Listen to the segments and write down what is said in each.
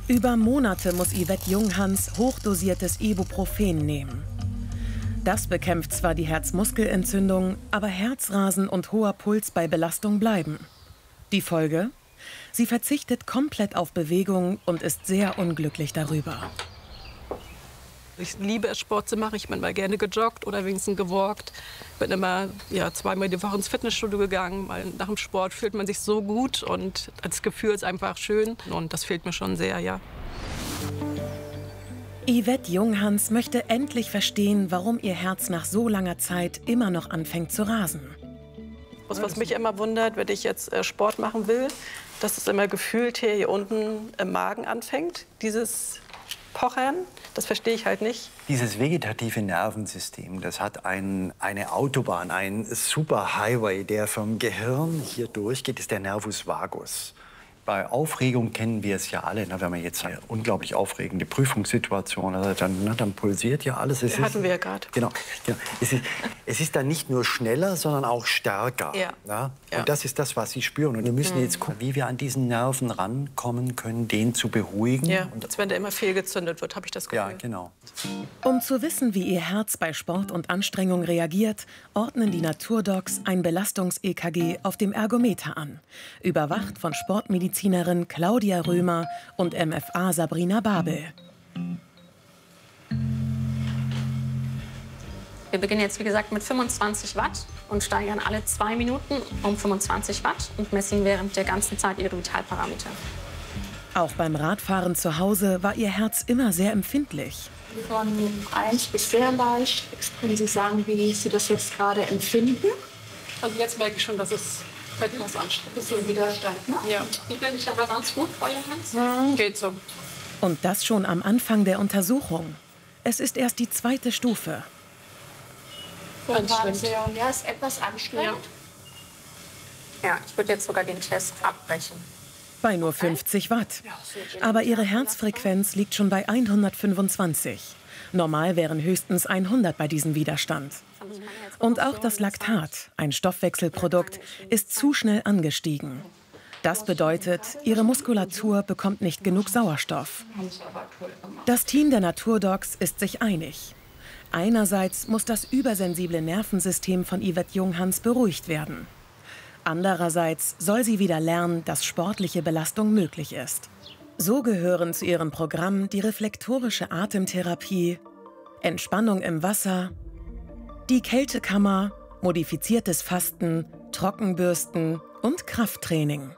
Über Monate muss Yvette Junghans hochdosiertes Ibuprofen nehmen. Das bekämpft zwar die Herzmuskelentzündung, aber Herzrasen und hoher Puls bei Belastung bleiben. Die Folge? Sie verzichtet komplett auf Bewegung und ist sehr unglücklich darüber. Ich liebe es, Sport zu machen. Ich bin mal gerne gejoggt oder wenigstens gewalkt. Bin immer zweimal die Woche ins Fitnessstudio gegangen. Weil nach dem Sport fühlt man sich so gut und das Gefühl ist einfach schön. Und das fehlt mir schon sehr, ja. Yvette Junghans möchte endlich verstehen, warum ihr Herz nach so langer Zeit immer noch anfängt zu rasen. Was mich immer wundert, wenn ich jetzt Sport machen will, dass es immer gefühlt hier unten im Magen anfängt, dieses Pochern. Das verstehe ich halt nicht. Dieses vegetative Nervensystem, das hat eine Autobahn, ein Superhighway, der vom Gehirn hier durchgeht, ist der Nervus vagus. Bei Aufregung kennen wir es ja alle. Wenn man jetzt eine unglaublich aufregende Prüfungssituation hat, dann pulsiert ja alles. Das hatten wir ja gerade. Genau. Es ist dann nicht nur schneller, sondern auch stärker. Ja. Und das ist das, was Sie spüren. Und wir müssen jetzt gucken, wie wir an diesen Nerven rankommen können, den zu beruhigen. Ja, als wenn der immer fehlgezündet wird, habe ich das Gefühl. Ja, genau. Um zu wissen, wie ihr Herz bei Sport und Anstrengung reagiert, ordnen die Naturdocs ein Belastungs-EKG auf dem Ergometer an. Überwacht von Sportmedizinerin Claudia Römer und MFA Sabrina Babel. Wir beginnen jetzt, wie gesagt, mit 25 Watt und steigern alle 2 Minuten um 25 Watt und messen während der ganzen Zeit ihre Vitalparameter. Auch beim Radfahren zu Hause war ihr Herz immer sehr empfindlich. Von 1 bis sehr leicht. Können Sie sagen, wie Sie das jetzt gerade empfinden? Also jetzt merke ich schon, dass es etwas anstrengend ist. Bisschen Widerstand, ne? Ja. Die finde ich aber ganz gut, Frau Johanns. Geht so. Und das schon am Anfang der Untersuchung. Es ist erst die 2. Stufe. Anstrengend. Ja, ist etwas anstrengend. Ja, ich würde jetzt sogar den Test abbrechen. Bei nur 50 Watt. Aber ihre Herzfrequenz liegt schon bei 125. Normal wären höchstens 100 bei diesem Widerstand. Und auch das Laktat, ein Stoffwechselprodukt, ist zu schnell angestiegen. Das bedeutet, ihre Muskulatur bekommt nicht genug Sauerstoff. Das Team der Naturdocs ist sich einig. Einerseits muss das übersensible Nervensystem von Yvette Junghans beruhigt werden. Andererseits soll sie wieder lernen, dass sportliche Belastung möglich ist. So gehören zu ihrem Programm die reflektorische Atemtherapie, Entspannung im Wasser, die Kältekammer, modifiziertes Fasten, Trockenbürsten und Krafttraining.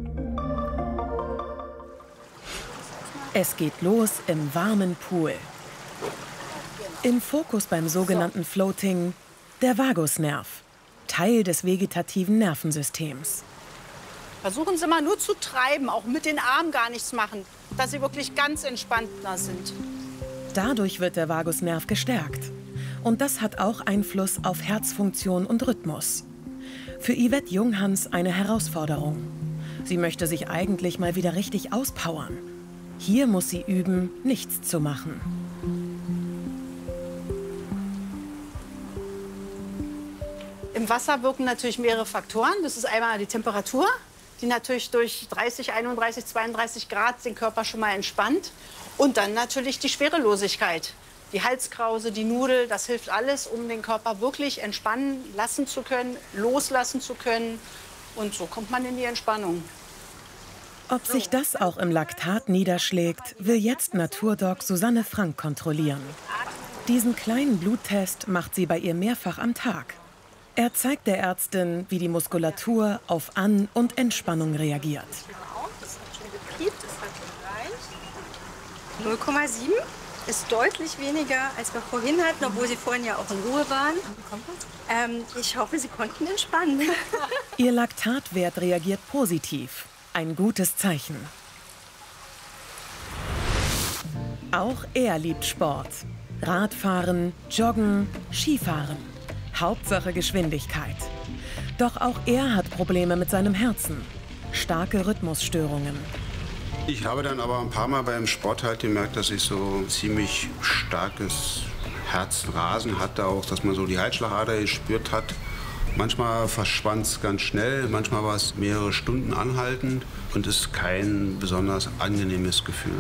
Es geht los im warmen Pool. Im Fokus beim sogenannten Floating der Vagusnerv, Teil des vegetativen Nervensystems. Versuchen Sie mal nur zu treiben, auch mit den Armen gar nichts machen, dass Sie wirklich ganz entspannter sind. Dadurch wird der Vagusnerv gestärkt. Und das hat auch Einfluss auf Herzfunktion und Rhythmus. Für Yvette Junghans eine Herausforderung. Sie möchte sich eigentlich mal wieder richtig auspowern. Hier muss sie üben, nichts zu machen. Im Wasser wirken natürlich mehrere Faktoren. Das ist einmal die Temperatur, die natürlich durch 30, 31, 32 Grad den Körper schon mal entspannt. Und dann natürlich die Schwerelosigkeit. Die Halskrause, die Nudel, das hilft alles, um den Körper wirklich entspannen lassen zu können, loslassen zu können. Und so kommt man in die Entspannung. Ob sich das auch im Laktat niederschlägt, will jetzt Naturdoc Susanne Frank kontrollieren. Diesen kleinen Bluttest macht sie bei ihr mehrfach am Tag. Er zeigt der Ärztin, wie die Muskulatur auf An- und Entspannung reagiert. 0,7 ist deutlich weniger, als wir vorhin hatten, obwohl Sie vorhin ja auch in Ruhe waren. Ich hoffe, Sie konnten entspannen. Ihr Laktatwert reagiert positiv. Ein gutes Zeichen. Auch er liebt Sport. Radfahren, Joggen, Skifahren. Hauptsache Geschwindigkeit. Doch auch er hat Probleme mit seinem Herzen. Starke Rhythmusstörungen. Ich habe dann aber ein paar Mal beim Sport halt gemerkt, dass ich so ziemlich starkes Herzrasen hatte, auch dass man so die Halsschlagader gespürt hat. Manchmal verschwand es ganz schnell, manchmal war es mehrere Stunden anhaltend und ist kein besonders angenehmes Gefühl.